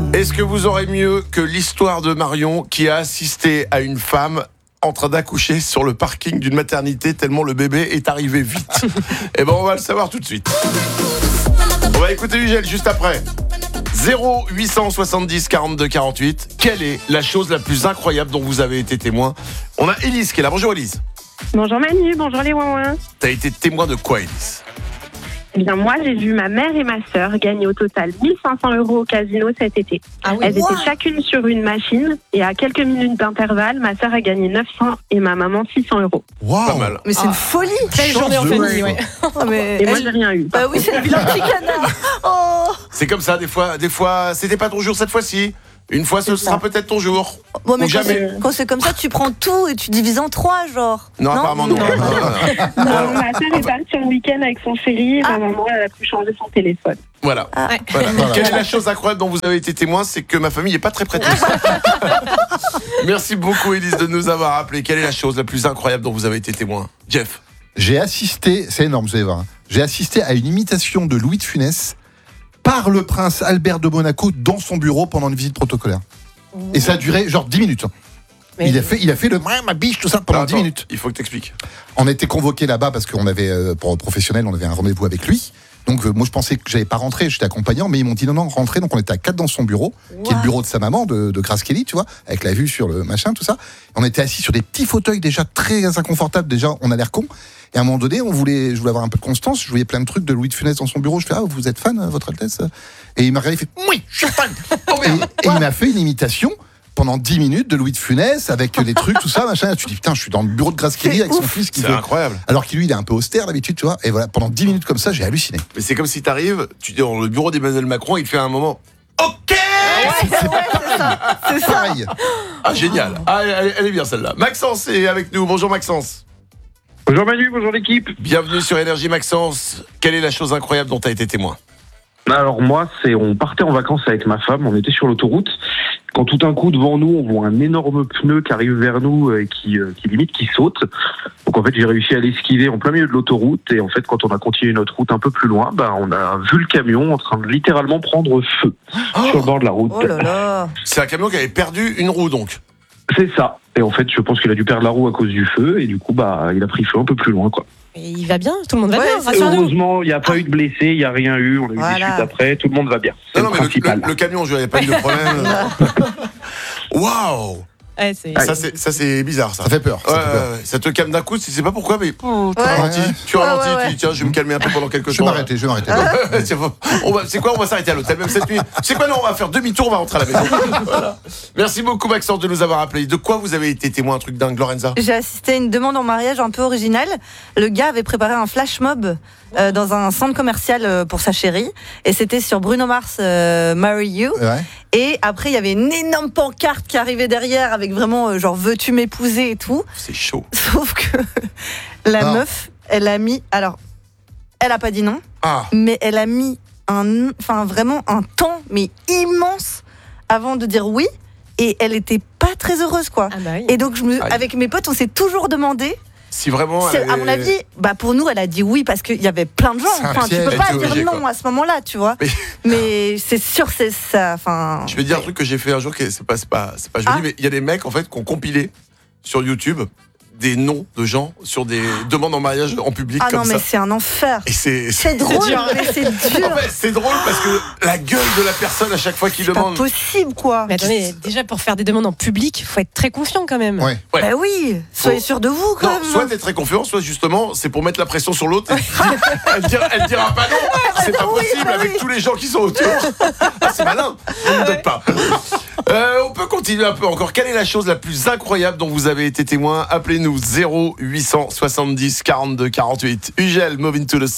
Est-ce que vous aurez mieux que l'histoire de Marion qui a assisté à une femme en train d'accoucher sur le parking d'une maternité tellement le bébé est arrivé vite? Eh ben on va le savoir tout de suite. On va écouter Ugel juste après. 0870 42 48. Quelle est la chose la plus incroyable dont vous avez été témoin? On a Élise qui est là. Bonjour Élise. Bonjour Manu, bonjour les ouin-ouin. T'as été témoin de quoi, Élise? Eh bien moi, j'ai vu ma mère et ma sœur gagner au total 1 500 € au casino cet été. Ah oui. Elles étaient chacune sur une machine et à quelques minutes d'intervalle, ma sœur a gagné 900 et ma maman 600 €. Wow. Pas mal. Mais c'est une folie. Belle journée en famille, ouais. Oh, mais Et moi, j'ai rien eu. Bah oui, c'est le vilain petit canard. Oh. C'est comme ça, des fois, c'était pas ton jour cette fois-ci. Une fois, ce sera peut-être ton jour. Bon, mais Ou jamais. quand c'est comme ça, tu prends tout et tu divises en 3, genre. Non, apparemment non. Non, ma sœur est partie en week-end avec son chéri et ma maman, elle a pu changer son téléphone. Voilà. Ouais. Voilà. Quelle est la chose incroyable dont vous avez été témoin? C'est que ma famille n'est pas très prête. Merci beaucoup, Élise, de nous avoir appelé. Quelle est la chose la plus incroyable dont vous avez été témoin? Jeff. J'ai assisté, c'est énorme, vous allez voir. J'ai assisté à une imitation de Louis de Funès par le prince Albert de Monaco dans son bureau pendant une visite protocolaire. Et ça a duré genre 10 minutes. Mais Il a fait le ma biche, tout ça pendant 10 minutes. Il faut que tu expliques. On était convoqués là-bas parce qu'on avait, pour professionnel, on avait un rendez-vous avec lui. Donc moi je pensais que j'allais pas rentrer, j'étais accompagnant, mais ils m'ont dit non, rentrez. Donc on était à 4 dans son bureau, qui est le bureau de sa maman, de Grace Kelly, tu vois, avec la vue sur le machin, tout ça. On était assis sur des petits fauteuils déjà très inconfortables, déjà on a l'air con. Et à un moment donné, je voulais avoir un peu de constance, je voyais plein de trucs de Louis de Funès dans son bureau, je fais vous êtes fan, votre Altesse? Et il m'a regardé, il fait oui, je suis fan. et il m'a fait une imitation pendant 10 minutes de Louis de Funès avec les trucs, tout ça, machin. Tu te dis, putain, je suis dans le bureau de Grace Kelly avec son fils qui C'est fait. incroyable. Alors qu'il lui, il est un peu austère d'habitude, tu vois. Et voilà, pendant 10 minutes comme ça, j'ai halluciné. Mais c'est comme si t'arrives, tu dis dans le bureau d'Emmanuel Macron, il te fait un moment. Ok. C'est ça. C'est ça. Pareil. Ah génial. Ah, elle est bien celle-là. Maxence est avec nous. Bonjour Maxence. Bonjour Manu, bonjour l'équipe. Bienvenue sur Énergie Maxence. Quelle est la chose incroyable dont tu as été témoin? Alors moi, on partait en vacances avec ma femme, on était sur l'autoroute. Quand tout d'un coup, devant nous, on voit un énorme pneu qui arrive vers nous et qui saute. Donc en fait, j'ai réussi à l'esquiver en plein milieu de l'autoroute. Et en fait, quand on a continué notre route un peu plus loin, on a vu le camion en train de littéralement prendre feu sur le bord de la route. Oh là là. C'est un camion qui avait perdu une roue donc. C'est ça. Et en fait, je pense qu'il a dû perdre la roue à cause du feu. Et du coup, il a pris feu un peu plus loin, quoi. Et il va bien, tout le monde va Ouais, bien, c'est rassure-nous. Heureusement, il n'y a pas eu de blessés, il n'y a rien eu. On a eu des chutes après, tout le monde va bien. C'est Non, le mais principal. le camion, je n'avais pas eu de problème. Waouh. Ouais, c'est... Ça c'est bizarre ça. Ça fait peur. Ouais, ça te calme d'un coup, tu sais pas pourquoi, mais tu Ouais. ralentis, Ouais. tu dis tiens, je vais me calmer un peu pendant quelques Je temps. vais m'arrêter. C'est quoi, on va s'arrêter à l'hôtel même cette nuit. C'est quoi, non, on va faire demi-tour, on va rentrer à la maison. Voilà. Merci beaucoup Maxence de nous avoir appelé. De quoi vous avez été témoin, un truc dingue, Lorenza? J'ai assisté à une demande en mariage un peu originale. Le gars avait préparé un flash mob dans un centre commercial pour sa chérie. Et c'était sur Bruno Mars, Marry You. Ouais. Et après, il y avait une énorme pancarte qui arrivait derrière avec vraiment genre veux-tu m'épouser et tout. C'est chaud. Sauf que la Non. meuf, elle a mis... Alors, elle a pas dit non, Ah, mais elle a mis vraiment un temps, mais immense, avant de dire oui. Et elle était pas très heureuse, quoi. Ah bah oui. Et donc, Aïe. avec mes potes, on s'est toujours demandé... si vraiment. À mon avis, pour nous, elle a dit oui parce qu'il y avait plein de gens. C'est un Enfin, tu piège. peux pas Elle était dire obligée, non quoi. à ce moment-là, tu vois. Mais c'est sûr, c'est ça. Enfin. Je vais dire un truc que j'ai fait un jour, c'est pas joli, mais il y a des mecs en fait qui ont compilé sur YouTube des noms de gens sur des demandes en mariage en public Ah comme non, ça. mais c'est un enfer. Et C'est drôle, dur. mais c'est dur. En fait, c'est drôle parce que la gueule de la personne à chaque fois qu'il C'est pas demande. possible, quoi. Mais attendez, déjà pour faire des demandes en public, faut être très confiant quand même. Ouais. Ouais. Bah oui, soyez sûr de vous, quand Non, même. soit t'es très confiant, soit justement c'est pour mettre la pression sur l'autre. Elle dira pas non, c'est pas oui, possible bah avec oui. tous les gens qui sont autour. Ah, c'est malin, on ne doute pas. On peut continuer un peu encore. Quelle est la chose la plus incroyable dont vous avez été témoin? Appelez-nous 0870 42 48. Ugel, Move into the Sun.